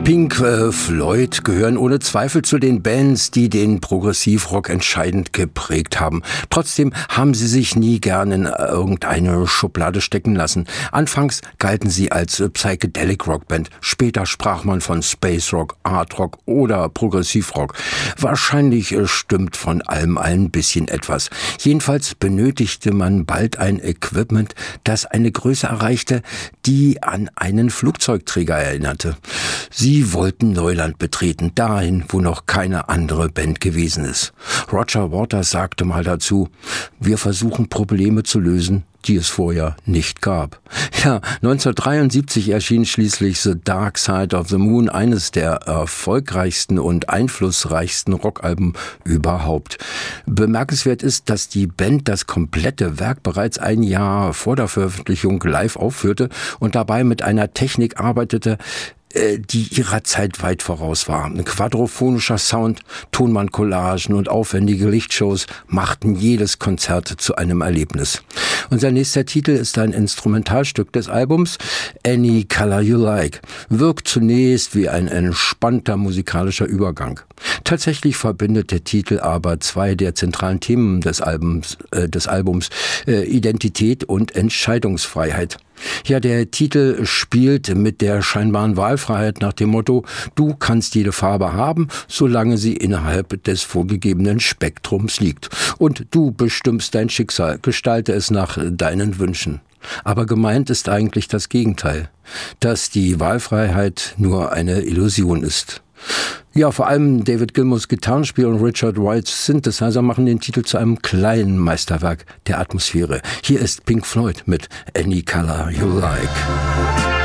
Pink Floyd gehören ohne Zweifel zu den Bands, die den Progressivrock entscheidend geprägt haben. Trotzdem haben sie sich nie gern in irgendeine Schublade stecken lassen. Anfangs galten sie als Psychedelic Rockband. Später sprach man von Space Rock, Art Rock oder Progressivrock. Wahrscheinlich stimmt von allem ein bisschen etwas. Jedenfalls benötigte man bald ein Equipment, das eine Größe erreichte, die an einen Flugzeugträger erinnerte. Sie wollten Neuland betreten, dahin, wo noch keine andere Band gewesen ist. Roger Waters sagte mal dazu: Wir versuchen Probleme zu lösen, die es vorher nicht gab. Ja, 1973 erschien schließlich The Dark Side of the Moon, eines der erfolgreichsten und einflussreichsten Rockalben überhaupt. Bemerkenswert ist, dass die Band das komplette Werk bereits ein Jahr vor der Veröffentlichung live aufführte und dabei mit einer Technik arbeitete, die ihrer Zeit weit voraus war. Ein quadrophonischer Sound, Tonbandcollagen und aufwendige Lichtshows machten jedes Konzert zu einem Erlebnis. Unser nächster Titel ist ein Instrumentalstück des Albums, Any Color You Like. Wirkt zunächst wie ein entspannter musikalischer Übergang. Tatsächlich verbindet der Titel aber zwei der zentralen Themen des Albums, Identität und Entscheidungsfreiheit. Ja, der Titel spielt mit der scheinbaren Wahlfreiheit nach dem Motto: Du kannst jede Farbe haben, solange sie innerhalb des vorgegebenen Spektrums liegt. Und du bestimmst dein Schicksal, gestalte es nach deinen Wünschen. Aber gemeint ist eigentlich das Gegenteil, dass die Wahlfreiheit nur eine Illusion ist. Ja, vor allem David Gilmours Gitarrenspiel und Richard Wrights Synthesizer machen den Titel zu einem kleinen Meisterwerk der Atmosphäre. Hier ist Pink Floyd mit Any Color You Like.